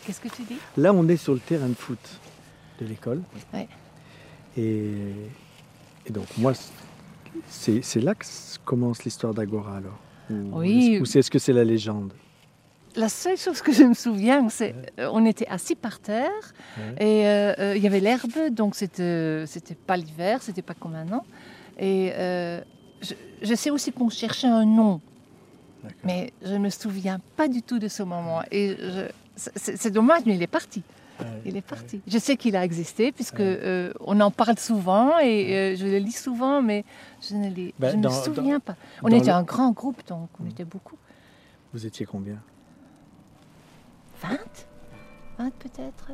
Qu'est-ce que tu dis? Là, on est sur le terrain de foot de l'école. Ouais. Et donc, moi, c'est là que commence l'histoire d'Agora, alors? Oui. Ou est-ce que c'est la légende? La seule chose que je me souviens, c'est on était assis par terre et il y avait l'herbe, donc c'était pas l'hiver, c'était pas comme maintenant. Et je sais aussi qu'on cherchait un nom, mais je ne me souviens pas du tout de ce moment. Et c'est dommage, mais il est parti. Il est parti. Je sais qu'il a existé, puisque on en parle souvent et je le lis souvent, mais je ne me souviens pas. On était un grand groupe, donc on était beaucoup. Vous étiez combien? 20 peut-être.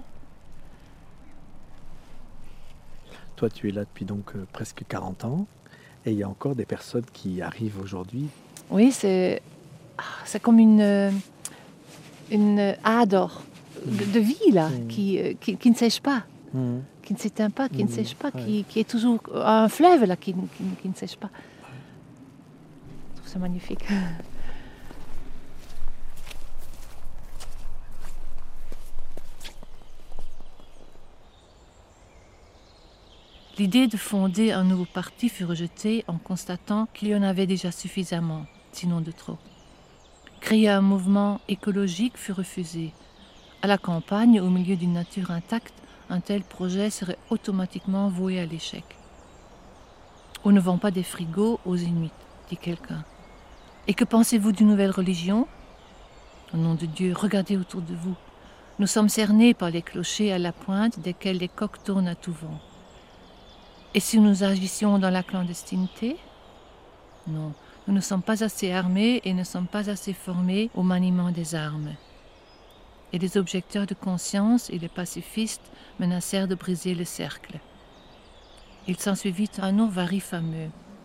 Toi, tu es là depuis donc presque 40 ans, et il y a encore des personnes qui arrivent aujourd'hui. Oui, c'est comme une adore de vie, là, qui ne sèche pas, qui ne s'éteint pas, qui ne sèche pas, qui est toujours un fleuve, là, qui ne sèche pas. Je trouve ça magnifique. L'idée de fonder un nouveau parti fut rejetée en constatant qu'il y en avait déjà suffisamment, sinon de trop. Créer un mouvement écologique fut refusé. À la campagne, au milieu d'une nature intacte, un tel projet serait automatiquement voué à l'échec. On ne vend pas des frigos aux Inuits, dit quelqu'un. Et que pensez-vous d'une nouvelle religion? Au nom de Dieu, regardez autour de vous. Nous sommes cernés par les clochers à la pointe desquels les coqs tournent à tout vent. Et si nous agissions dans la clandestinité? Non, nous ne sommes pas assez armés et ne sommes pas assez formés au maniement des armes. Et les objecteurs de conscience et les pacifistes menacèrent de briser le cercle. Il s'ensuivit un ourvari fameux.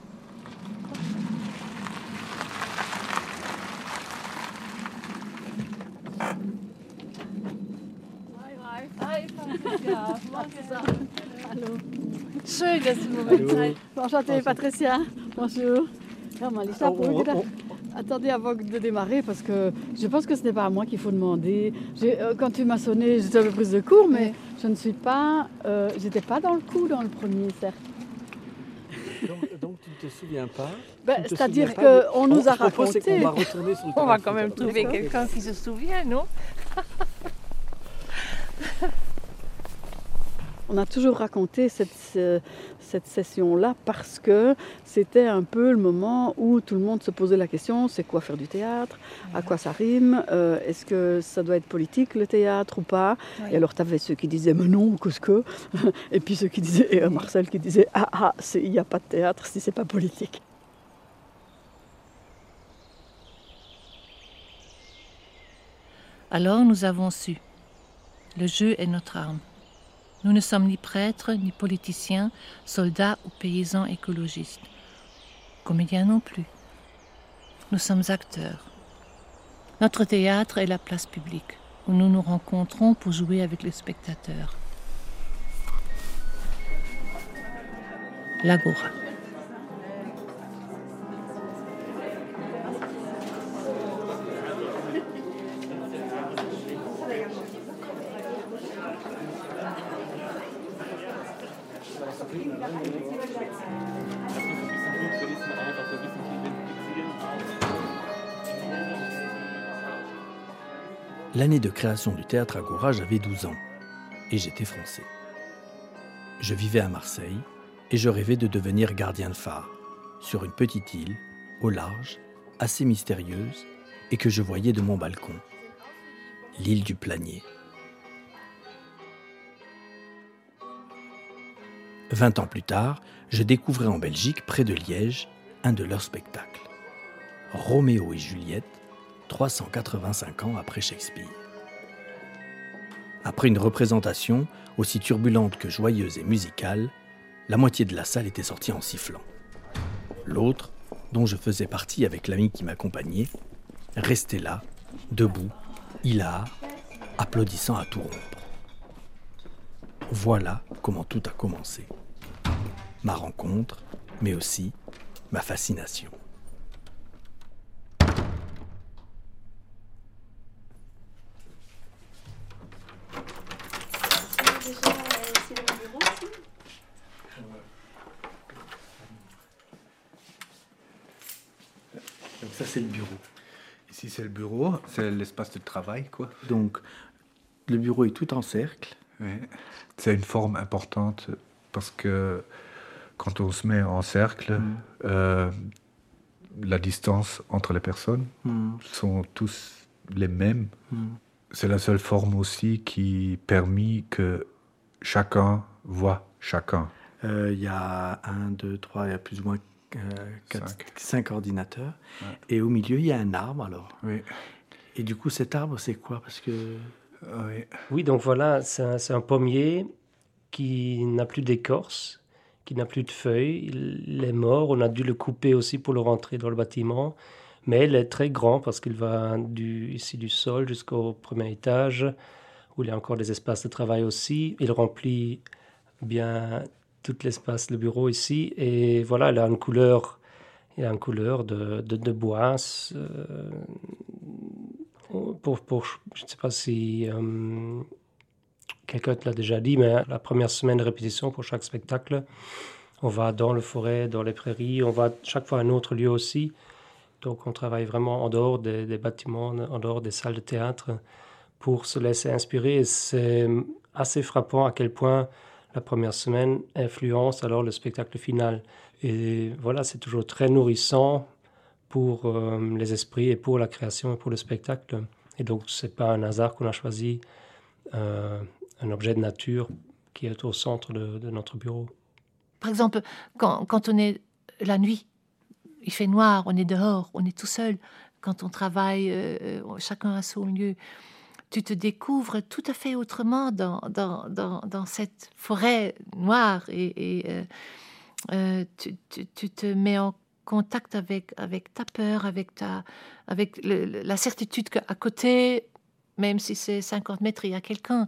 Hallo. Schön, dass du Moment Zeit. Enchantée, Patricia. Bonjour. Attendez avant de démarrer, parce que je pense que ce n'est pas à moi qu'il faut demander. Quand tu m'as sonné, j'étais un peu prise de court, mais je ne suis pas... j'étais pas dans le coup dans le premier cercle. Donc tu ne te souviens pas? C'est-à-dire qu'on nous a raconté... On va retourner sur le On va quand même trouver quelqu'un qui se souvient, non? On a toujours raconté cette session-là parce que c'était un peu le moment où tout le monde se posait la question, c'est quoi faire du théâtre? À quoi ça rime? Est-ce que ça doit être politique le théâtre ou pas? Oui. Et alors tu avais ceux qui disaient mais non, qu'est-ce que? Et puis ceux qui disaient, Marcel qui disait il n'y a pas de théâtre si c'est pas politique. Alors nous avons su. Le jeu est notre arme. Nous ne sommes ni prêtres, ni politiciens, soldats ou paysans écologistes. Comédiens non plus. Nous sommes acteurs. Notre théâtre est la place publique, où nous nous rencontrons pour jouer avec les spectateurs. L'Agora. L'année de création du Théâtre Agora, j'avais 12 ans et j'étais français. Je vivais à Marseille et je rêvais de devenir gardien de phare sur une petite île, au large, assez mystérieuse et que je voyais de mon balcon. L'île du Planier. 20 ans plus tard, je découvrais en Belgique, près de Liège, un de leurs spectacles. Roméo et Juliette, 385 ans après Shakespeare. Après une représentation aussi turbulente que joyeuse et musicale, la moitié de la salle était sortie en sifflant. L'autre, dont je faisais partie avec l'ami qui m'accompagnait, restait là, debout, hilar, applaudissant à tout rompre. Voilà comment tout a commencé. Ma rencontre, mais aussi ma fascination. c'est le bureau, c'est l'espace de travail, quoi. Donc, le bureau est tout en cercle. Oui. C'est une forme importante parce que quand on se met en cercle, la distance entre les personnes sont tous les mêmes. C'est la seule forme aussi qui permet que chacun voit chacun. Il y a 1, 2, 3, il y a plus ou moins 5 ordinateurs. Ouais. Et au milieu, il y a un arbre alors. Oui. Et du coup, cet arbre, c'est quoi? Parce que... Oui, donc voilà, c'est un pommier qui n'a plus d'écorce, qui n'a plus de feuilles. Il est mort, on a dû le couper aussi pour le rentrer dans le bâtiment. Mais il est très grand parce qu'il va ici du sol jusqu'au premier étage, où il y a encore des espaces de travail aussi. Il remplit bien tout l'espace, le bureau ici. Et voilà, il a une couleur de bois. Je ne sais pas si quelqu'un te l'a déjà dit, mais la première semaine de répétition pour chaque spectacle, on va dans la forêt, dans les prairies, on va chaque fois à un autre lieu aussi. Donc on travaille vraiment en dehors des bâtiments, en dehors des salles de théâtre pour se laisser inspirer. Et c'est assez frappant à quel point la première semaine influence alors le spectacle final. Et voilà, c'est toujours très nourrissant pour les esprits et pour la création et pour le spectacle. Et donc ce n'est pas un hasard qu'on a choisi un objet de nature qui est au centre de notre bureau. Par exemple, quand on est la nuit, il fait noir, on est dehors, on est tout seul. Quand on travaille, chacun à son lieu, tu te découvres tout à fait autrement dans cette forêt noire et tu te mets en contact avec ta peur, avec la certitude qu'à côté, même si c'est 50 mètres, il y a quelqu'un.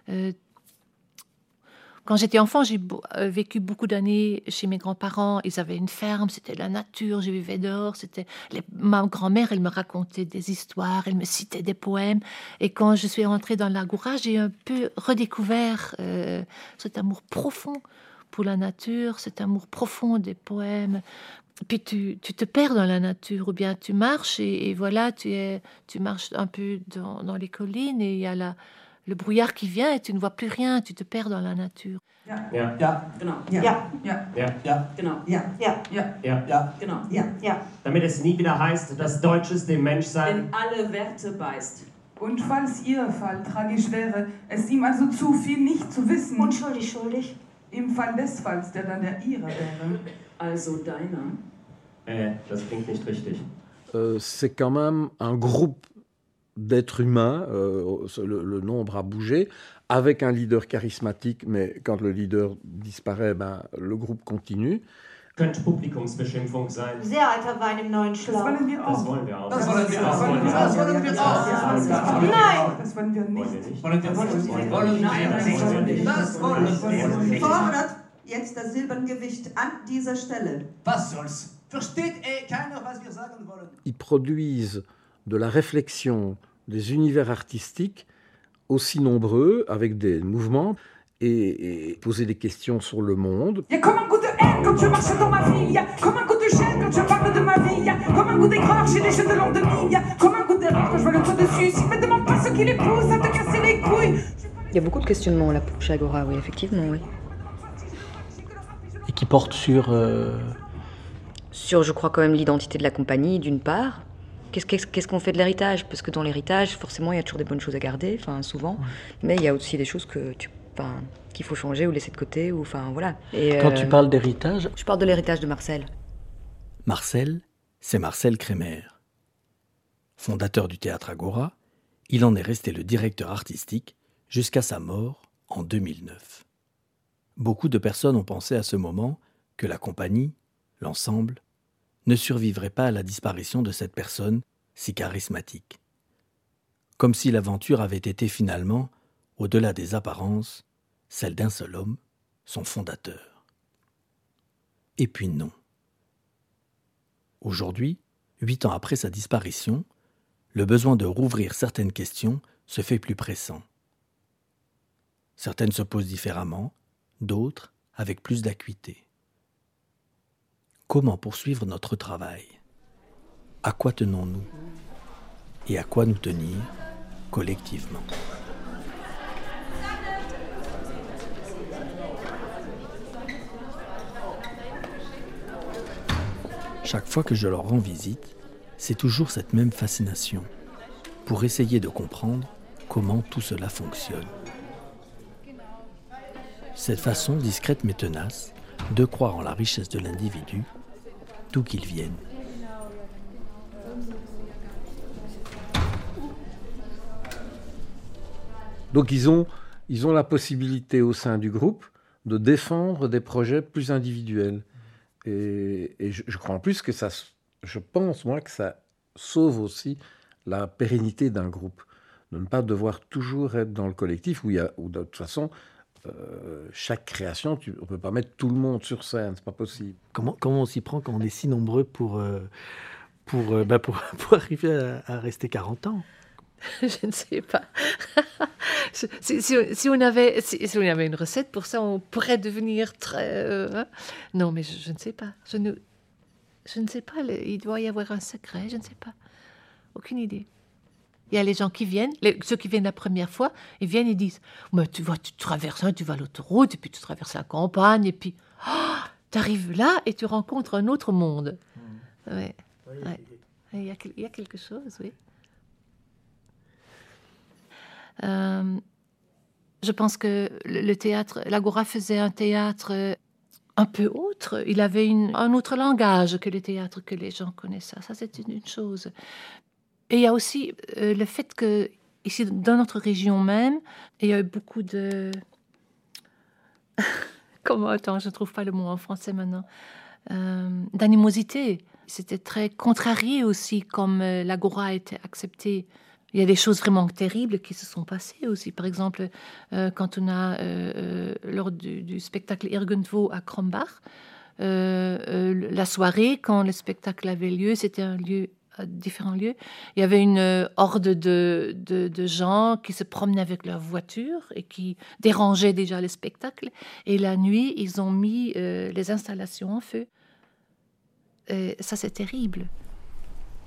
Quand j'étais enfant, j'ai vécu beaucoup d'années chez mes grands-parents. Ils avaient une ferme, c'était la nature, je vivais dehors. Ma grand-mère, elle me racontait des histoires, elle me citait des poèmes. Et quand je suis rentrée dans l'Agora, j'ai un peu redécouvert cet amour profond pour la nature, cet amour profond des poèmes. Puis tu te perds dans la nature, ou bien tu marches et voilà, tu marches un peu dans les collines et il y a le brouillard qui vient et tu ne vois plus rien, tu te perds dans la nature. Ja, ja, ja, genau. Ja, ja, ja, ja, ja, genau. Ja, ja, ja, ja, ja, genau. Ja, ja. Damit es nie wieder heißt, dass Deutsches dem Menschsein in alle Werte beißt. Und falls Ihr Fall tragisch wäre, es ihm also zu viel nicht zu wissen. Unschuldig, schuldig. Im Fall des Falls, der dann der Ihre wäre. Also deiner. Das klingt nicht richtig. C'est quand même un groupe d'êtres humains, le nombre a bougé, avec un leader charismatique, mais quand le leader disparaît, le groupe continue. Könnte Publikumsbeschimpfung sein. Sehr alter Wein im neuen Schlauch. Das wollen wir auch. Das wollen wir auch. Das wollen wir auch. Das wollen wir auch. Nein! Das wollen wir nicht. Wollen wir nicht. Das wollen wir nicht. Fordert jetzt das Silbergewicht an dieser Stelle. Was soll's? Versteht keiner, was wir sagen wollen? Ils produisent de la réflexion, des univers artistiques aussi nombreux, avec des mouvements, et poser des questions sur le monde. Il y a comme un goût de haine quand je marche dans ma vie. Il y a comme un goût de gêne quand je parle de ma vie. Il y a comme un goût d'aigreur chez les jeux de lendemain. Il y a comme un goût d'erreur quand je vois le toit dessus. Si me demande pas ce qui les pousse à te casser les couilles. Il y a beaucoup de questionnements là chez Agora, oui, effectivement, oui. Et qui portent sur, je crois, quand même l'identité de la compagnie, d'une part. Qu'est-ce qu'on fait de l'héritage? Parce que dans l'héritage, forcément, il y a toujours des bonnes choses à garder, enfin souvent, mais il y a aussi des choses qu'il faut changer ou laisser de côté, ou enfin voilà. Et, quand tu parles d'héritage... Je parle de l'héritage de Marcel. Marcel, c'est Marcel Kremer. Fondateur du Théâtre Agora, il en est resté le directeur artistique jusqu'à sa mort en 2009. Beaucoup de personnes ont pensé à ce moment que la compagnie, l'ensemble, ne survivrait pas à la disparition de cette personne si charismatique. Comme si l'aventure avait été finalement, au-delà des apparences, celle d'un seul homme, son fondateur. Et puis non. Aujourd'hui, 8 ans après sa disparition, le besoin de rouvrir certaines questions se fait plus pressant. Certaines se posent différemment, d'autres avec plus d'acuité. Comment poursuivre notre travail? À quoi tenons-nous? et à quoi nous tenir collectivement. Chaque fois que je leur rends visite, c'est toujours cette même fascination pour essayer de comprendre comment tout cela fonctionne. Cette façon discrète mais tenace de croire en la richesse de l'individu, d'où qu'il vienne. Donc ils ont la possibilité au sein du groupe de défendre des projets plus individuels. Et je crois en plus que ça, je pense moi que ça sauve aussi la pérennité d'un groupe, de ne pas devoir toujours être dans le collectif où de toute façon chaque création, on ne peut pas mettre tout le monde sur scène, c'est pas possible. Comment on s'y prend quand on est si nombreux pour arriver à rester 40 ans? Je ne sais pas. Si on avait une recette pour ça, on pourrait devenir très... Non, mais je ne sais pas. Je ne sais pas. Il doit y avoir un secret, je ne sais pas. Aucune idée. Il y a les gens qui viennent, ceux qui viennent la première fois, ils viennent et disent « Tu traverses, tu vas à l'autoroute, et puis tu traverses la campagne, et puis tu arrives là et tu rencontres un autre monde. » Ouais. Ouais. Il y a quelque chose, oui. Je pense que le théâtre, l'Agora faisait un théâtre un peu autre. Il avait un autre langage que le théâtre que les gens connaissaient. Ça, c'est une chose. Et il y a aussi le fait que, ici, dans notre région même, il y a eu beaucoup de... Attends, je ne trouve pas le mot en français maintenant. D'animosité. C'était très contrarié aussi, comme l'Agora a été acceptée. Il y a des choses vraiment terribles qui se sont passées aussi. Par exemple, quand on a, lors du spectacle Irgendwo à Krombach, la soirée, quand le spectacle avait lieu, c'était un lieu, différents lieux, il y avait une horde de gens qui se promenaient avec leur voiture et qui dérangeaient déjà le spectacle. Et la nuit, ils ont mis les installations en feu. Et ça, c'est terrible.